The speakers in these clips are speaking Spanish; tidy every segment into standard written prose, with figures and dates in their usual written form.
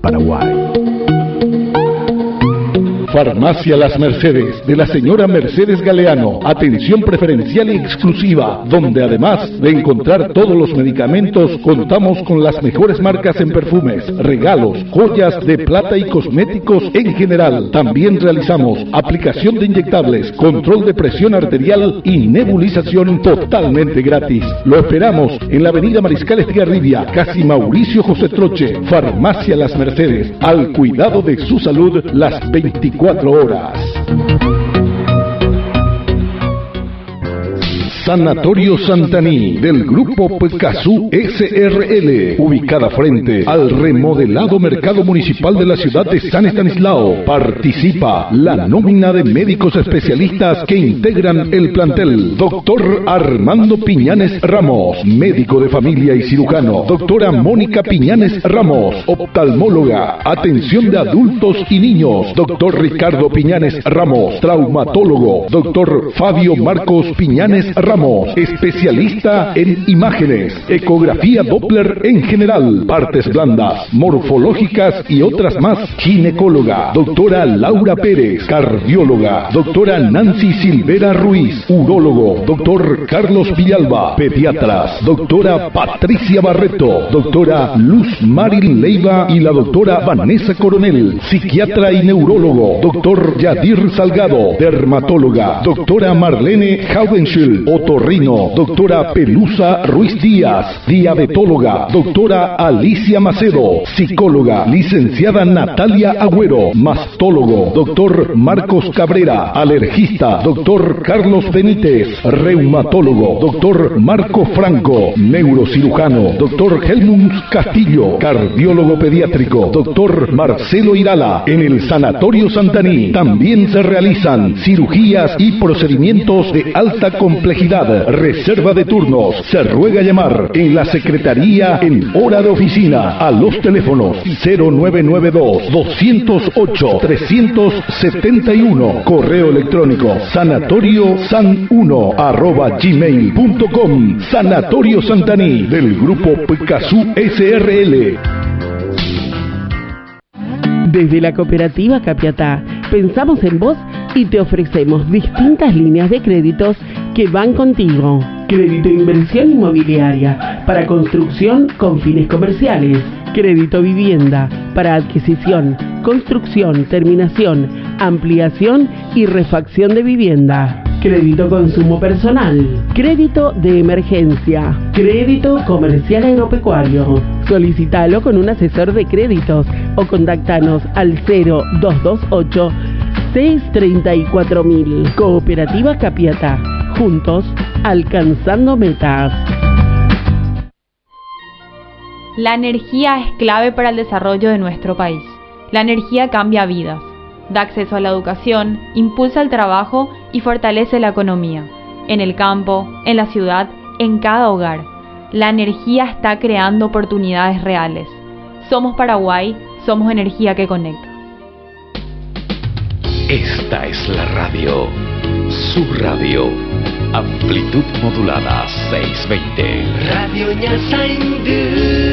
Paraguay. Farmacia Las Mercedes, de la señora Mercedes Galeano. Atención preferencial y exclusiva, donde además de encontrar todos los medicamentos, contamos con las mejores marcas en perfumes, regalos, joyas de plata y cosméticos en general. También realizamos aplicación de inyectables, control de presión arterial y nebulización totalmente gratis. Lo esperamos en la avenida Mariscal Estigarribia, casi Mauricio José Troche. Farmacia Las Mercedes, al cuidado de su salud las 24 horas. Sanatorio Santaní, del Grupo Pecasú SRL, ubicada frente al remodelado Mercado Municipal de la ciudad de San Estanislao. Participa la nómina de médicos especialistas que integran el plantel. Doctor Armando Piñanes Ramos, médico de familia y cirujano. Doctora Mónica Piñanes Ramos, oftalmóloga, atención de adultos y niños. Doctor Ricardo Piñanes Ramos, traumatólogo. Doctor Fabio Marcos Piñanes Ramos, especialista en imágenes, ecografía Doppler en general, partes blandas, morfológicas y otras más. Ginecóloga, doctora Laura Pérez, cardióloga, doctora Nancy Silvera Ruiz, urólogo, doctor Carlos Villalba, pediatras, doctora Patricia Barreto, doctora Luz Maril Leiva y la doctora Vanessa Coronel, psiquiatra y neurólogo, doctor Yadir Salgado, dermatóloga, doctora Marlene Haudenschul, otorrino, doctora Pelusa Ruiz Díaz, diabetóloga, doctora Alicia Macedo, psicóloga, licenciada Natalia Agüero, mastólogo, doctor Marcos Cabrera, alergista, doctor Carlos Benítez, reumatólogo, doctor Marco Franco, neurocirujano, doctor Helmut Castillo, cardiólogo pediátrico, doctor Marcelo Irala. En el Sanatorio Santaní también se realizan cirugías y procedimientos de alta complejidad. Reserva de turnos. Se ruega llamar en la secretaría en hora de oficina a los teléfonos 0992-208-371. Correo electrónico sanatoriosan1@gmail.com. Sanatorio Santaní, del Grupo Pecasú SRL. Desde la cooperativa Capiatá, pensamos en vos y te ofrecemos distintas líneas de créditos que van contigo. Crédito de inversión inmobiliaria para construcción con fines comerciales. Crédito vivienda para adquisición, construcción, terminación, ampliación y refacción de vivienda. Crédito consumo personal. Crédito de emergencia. Crédito comercial agropecuario. Solicítalo con un asesor de créditos o contáctanos al 0228 634.000. Cooperativa Capiatá. Juntos, alcanzando metas. La energía es clave para el desarrollo de nuestro país. La energía cambia vidas, da acceso a la educación, impulsa el trabajo y fortalece la economía. En el campo, en la ciudad, en cada hogar. La energía está creando oportunidades reales. Somos Paraguay, somos energía que conecta. Esta es la radio, su radio, amplitud modulada 620. Radio Ñasaindú.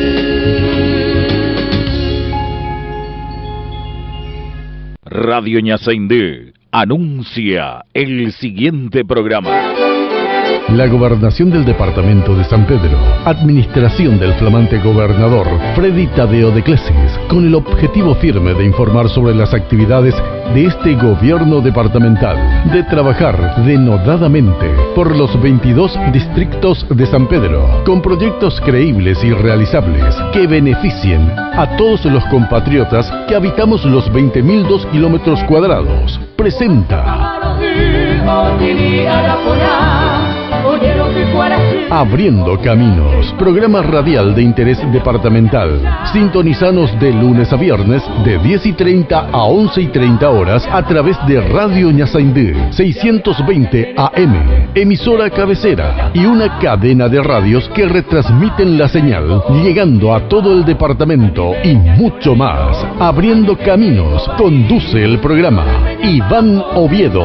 Radio Ñasaindú anuncia el siguiente programa. La Gobernación del Departamento de San Pedro, administración del flamante gobernador Freddy Tadeo de Clesis, con el objetivo firme de informar sobre las actividades de este gobierno departamental, de trabajar denodadamente por los 22 distritos de San Pedro, con proyectos creíbles y realizables que beneficien a todos los compatriotas que habitamos los 20.002 kilómetros cuadrados. Presenta Abriendo Caminos, programa radial de interés departamental. Sintonizanos de lunes a viernes de 10:30 a 11:30 horas a través de Radio Ñasaindú 620 AM, emisora cabecera y una cadena de radios que retransmiten la señal, llegando a todo el departamento y mucho más. Abriendo Caminos, conduce el programa Iván Oviedo.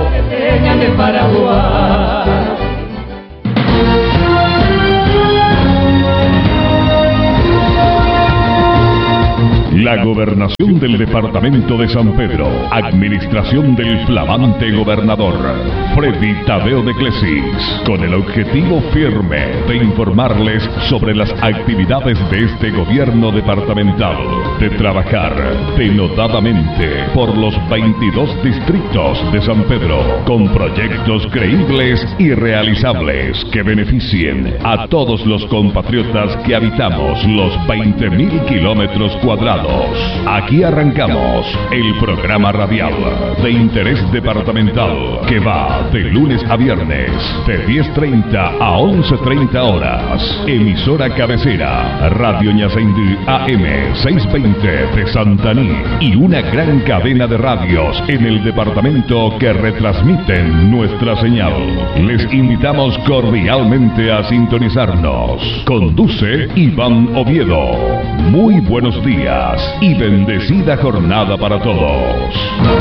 La Gobernación del Departamento de San Pedro, Administración del flamante Gobernador Freddy Tadeo de Clesis, con el objetivo firme de informarles sobre las actividades de este gobierno departamental, de trabajar denodadamente por los 22 distritos de San Pedro, con proyectos creíbles y realizables que beneficien a todos los compatriotas que habitamos los 20.000 kilómetros cuadrados. Aquí arrancamos el programa radial de interés departamental que va de lunes a viernes de 10:30 a 11:30 horas. Emisora cabecera Radio Ñasaindú AM 620 de Santaní y una gran cadena de radios en el departamento que retransmiten nuestra señal. Les invitamos cordialmente a sintonizarnos. Conduce Iván Oviedo. Muy buenos días y bendecida jornada para todos.